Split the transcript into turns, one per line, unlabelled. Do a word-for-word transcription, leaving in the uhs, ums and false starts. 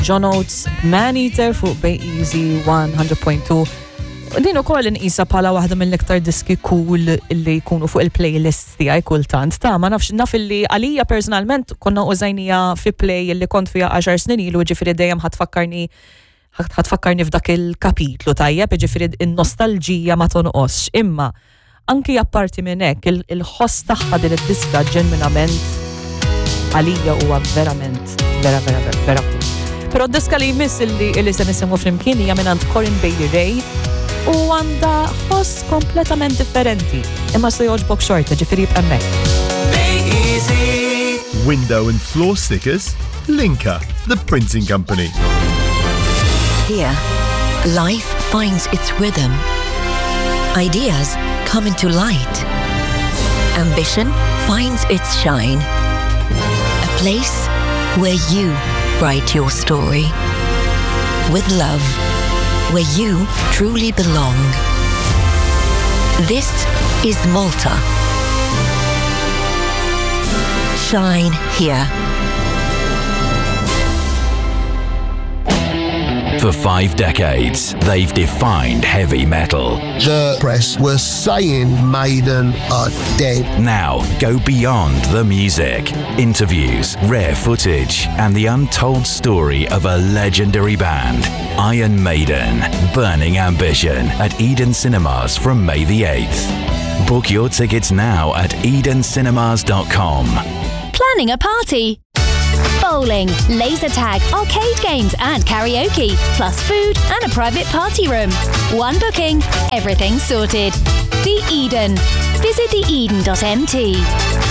John Oates, Man-Eater fuq Bay Easy one hundred point two. Din ukoll inqisha bħala waħda mill-iktar diski cool li jkunu fuq il-playlist tiegħi kultant. Ta' ma nafx naf illi għalija personalment konna użajnija fi play li kont fiha għaxar snin ilu, ġifieri dejjem ħatfakkarni ħatfakkarni f'dak il-kapitlu tajjeb, ġifieri n-nostalġija ma tonqosx. Imma anki apparti minn hekk il-ħoss tagħha din id-diska ġenwinament għalija huwa verament vera vera vera vera. Però d-diska li jmiss illi illi se nisimgħu flimkien hija mingħand Corinne Bailey Rae u għandha ħoss kompletament differenti. Imma se jogħġbok xorta ġifieri jibqa' hemmhekk.
Window and floor stickers? Linka, the printing company.
Here, life finds its rhythm. Ideas come into light. Ambition finds its shine. A place where you write your story. With love, where you truly belong. This is Malta. Shine here.
For five decades, they've defined heavy metal.
The press was saying Maiden are dead.
Now, go beyond the music. Interviews, rare footage, and the untold story of a legendary band. Iron Maiden, Burning Ambition at Eden Cinemas from May the eighth. Book your tickets now at eden cinemas dot com.
Planning a party? Bowling, laser tag, arcade games and karaoke, plus food and a private party room. One booking, everything sorted. The Eden. Visit the eden dot m t.